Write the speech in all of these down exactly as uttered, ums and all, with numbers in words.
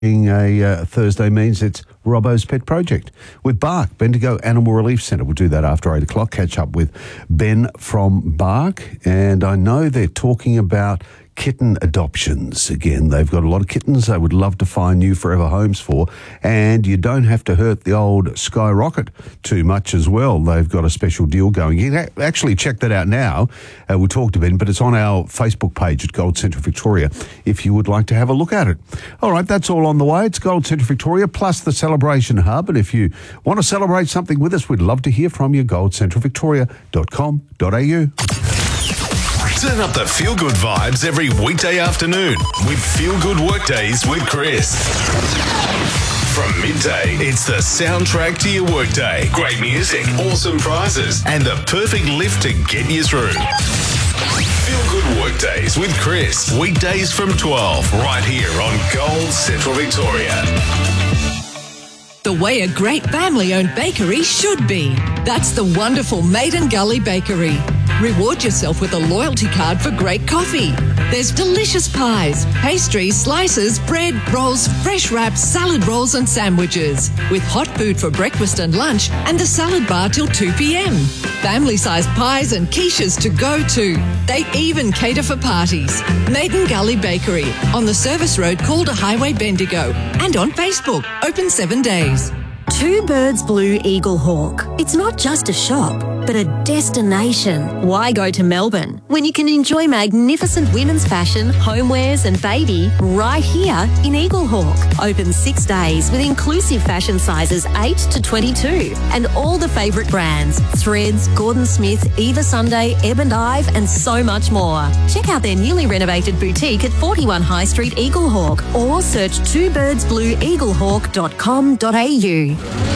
Being a uh, Thursday means it's Robbo's Pet Project with Bark, Bendigo Animal Relief Centre. We'll do that after eight o'clock. Catch up with Ben from Bark. And I know they're talking about kitten adoptions again. They've got a lot of kittens they would love to find new forever homes for, and you don't have to hurt the old skyrocket too much as well. They've got a special deal going. You can actually check that out now. Uh, we'll talk to Ben, but it's on our Facebook page at Gold Central Victoria if you would like to have a look at it. All right, that's all on the way. It's Gold Central Victoria plus the Celebration Hub, and if you want to celebrate something with us, we'd love to hear from you. gold central victoria dot com dot a u. Turn up the feel-good vibes every weekday afternoon with Feel Good Workdays with Chris. From midday, it's the soundtrack to your workday. Great music, awesome prizes, and the perfect lift to get you through. Feel Good Workdays with Chris. Weekdays from twelve, right here on Gold Central Victoria. The way a great family-owned bakery should be. That's the wonderful Maiden Gully Bakery. Reward yourself with a loyalty card for great coffee. There's delicious pies, pastries, slices, bread, rolls, fresh wraps, salad rolls and sandwiches. With hot food for breakfast and lunch and the salad bar till two p.m. Family-sized pies and quiches to go to. They even cater for parties. Maiden Gully Bakery on the service road Calder Highway, Bendigo. And on Facebook, open seven days. Two Birds Blue Eagle Hawk. It's not just a shop, but a destination. Why go to Melbourne when you can enjoy magnificent women's fashion, homewares and baby right here in Eagle Hawk? Open six days with inclusive fashion sizes eight to twenty-two and all the favourite brands, Threads, Gordon Smith, Eva Sunday, Ebb and Ive and so much more. Check out their newly renovated boutique at forty-one High Street, Eagle Hawk, or search two birds blue eagle hawk dot com dot a u.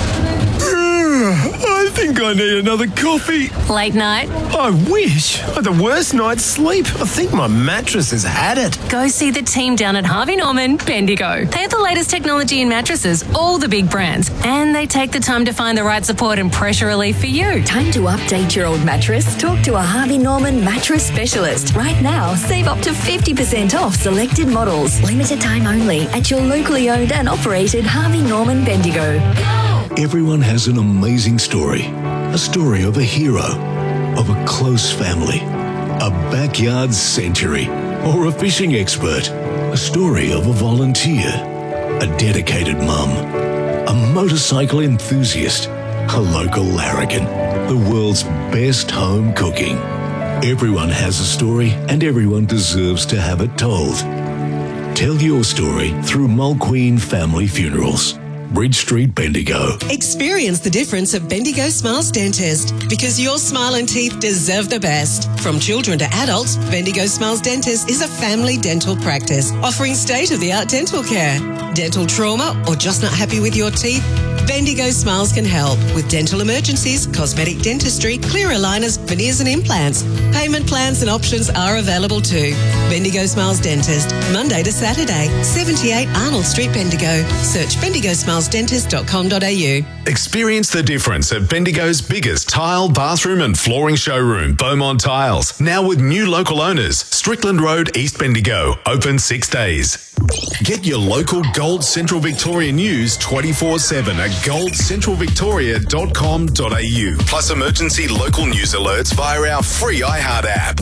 I think I need another coffee. Late night? I wish. I had the worst night's sleep. I think my mattress has had it. Go see the team down at Harvey Norman, Bendigo. They have the latest technology in mattresses, all the big brands, and they take the time to find the right support and pressure relief for you. Time to update your old mattress? Talk to a Harvey Norman mattress specialist. Right now, save up to fifty percent off selected models. Limited time only at your locally owned and operated Harvey Norman Bendigo. Everyone has an amazing story. A story of a hero, of a close family, a backyard century, or a fishing expert. A story of a volunteer, a dedicated mum, a motorcycle enthusiast, a local larrikin, the world's best home cooking. Everyone has a story and everyone deserves to have it told. Tell your story through Mulqueen Family Funerals. Bridge Street, Bendigo. Experience the difference of Bendigo Smiles Dentist, because your smile and teeth deserve the best. From children to adults, Bendigo Smiles Dentist is a family dental practice offering state-of-the-art dental care. Dental trauma or just not happy with your teeth? Bendigo Smiles can help with dental emergencies, cosmetic dentistry, clear aligners, veneers and implants. Payment plans and options are available too. Bendigo Smiles Dentist, Monday to Saturday, seventy-eight Arnold Street, Bendigo. Search bendigo smiles dentist dot com dot a u. Experience the difference at Bendigo's biggest tile, bathroom and flooring showroom, Beaumont Tiles. Now with new local owners, Strickland Road, East Bendigo. Open six days. Get your local Gold Central Victoria news twenty-four seven at gold central victoria dot com dot a u. Plus emergency local news alerts via our free iHeart app.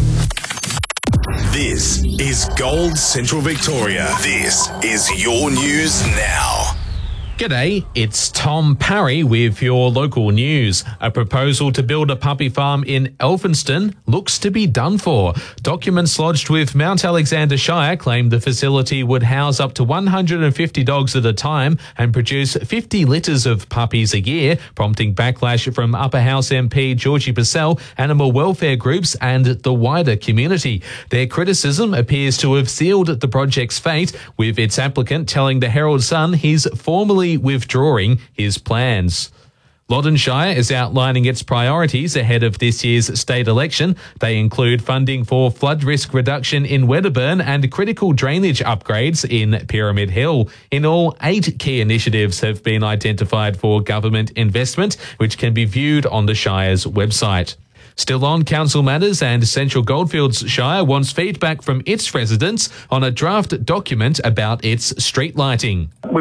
This is Gold Central Victoria. This is your news now. G'day, it's Tom Parry with your local news. A proposal to build a puppy farm in Elphinstone looks to be done for. Documents lodged with Mount Alexander Shire claim the facility would house up to one hundred fifty dogs at a time and produce fifty litters of puppies a year, prompting backlash from Upper House M P Georgie Purcell, animal welfare groups and the wider community. Their criticism appears to have sealed the project's fate, with its applicant telling the Herald Sun he's formally withdrawing his plans. Loddon Shire is outlining its priorities ahead of this year's state election. They include funding for flood risk reduction in Wedderburn and critical drainage upgrades in Pyramid Hill. In all, eight key initiatives have been identified for government investment, which can be viewed on the Shire's website. Still on council matters, and Central Goldfields Shire wants feedback from its residents on a draft document about its street lighting.